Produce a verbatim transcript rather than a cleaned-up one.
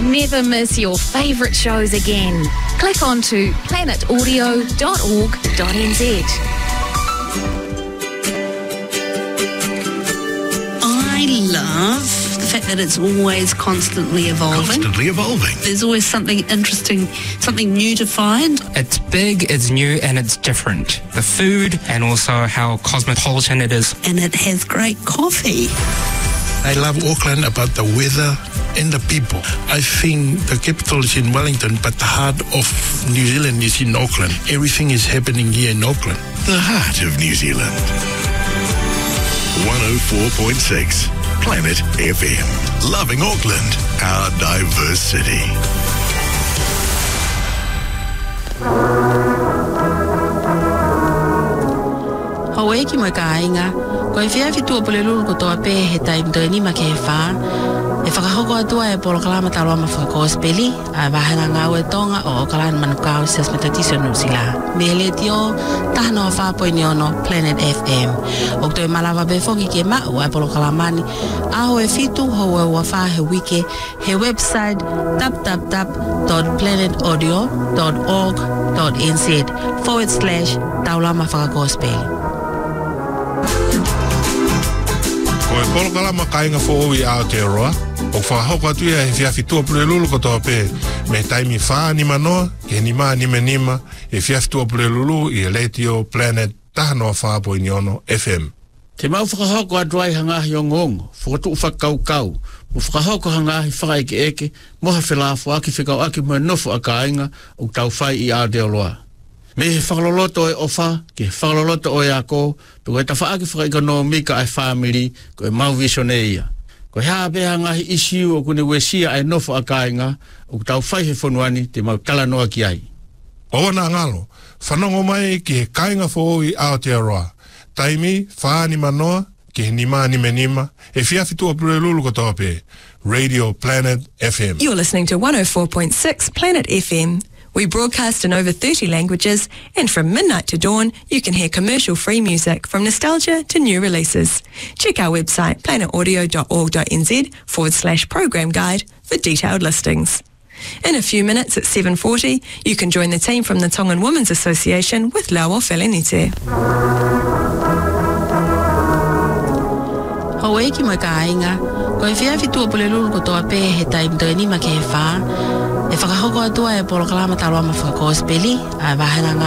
never miss your favourite shows again. Click on to planet audio dot org dot n z. I love the fact that it's always constantly evolving. Constantly evolving. There's always something interesting, something new to find. It's big, it's new, and it's different. The food and also how cosmopolitan it is. And it has great coffee. I love Auckland about the weather and the people. I think the capital is in Wellington, but the heart of New Zealand is in Auckland. Everything is happening here in Auckland. The heart of New Zealand. one oh four point six Planet F M. Loving Auckland, our diverse city. Hawaii ki mai ka ainga, ko e whia fitua pole lulu ko toa pe he taim toi ni ma ke he wha. E whakahoko atua e polo kalama taloa ma whakakospeli, a wahanga ngau e tonga o kalana manukau sias metatiso nusila. Me le tio, tahano a whapoi ni ono Planet F M. O toi malawa be whoki ke mau e polo kalamani, aho e fitu ho e ua wha he wike, he website w w w dot planet audio dot org dot n z forward slash taulama whakakospeli. Ko e polo kalama kainga fo i Aotearoa, o whakahoko atu ia he whiawhitua pule lulu ko toa pe, me taimi wha ni manoa, ke ni maa ni me nima, e whiawhitua pule lulu i e leitio Planet tahanoa whaapo i niono F M. Te mau whakahoko atu ai hangahi o ngongo, whakatu whakaukau, mo whakahoko hangahi whakaeke eke, moha whelafo aki whikau aki mo nofo a kainga, o tau whai i Aotearoa. Me he whakaloloto e ofa, ke whakaloloto o e ako, tu e ta whaaki whakaikonomika ai whamiri, ko e mau visione ia. Ko hea beha ngahi isiu o kune wesia ai nofo a kainga, o tau whai he whonuani te mau talanoa ki ai. Owana ngalo, whanongo mai ki he kainga fo i Aotearoa. Taimi, whaani manoa, ki he nima ni me nima, e whiawhitua pule lulu ko toa pe, Radio Planet F M. You're listening to one oh four point six Planet F M. We broadcast in over thirty languages, and from midnight to dawn, you can hear commercial-free music from nostalgia to new releases. Check our website, planet audio dot org dot n z forward slash program guide for detailed listings. In a few minutes at seven forty, you can join the team from the Tongan Women's Association with Laua Whelenete. Hawaii ki mai ka ainga, ko e whiawhitua pole lulu ko toa pe he taim toi ni ma ke he wha. E whakahoko atua e polo kalama taloa ma whakakospeli, a wahanga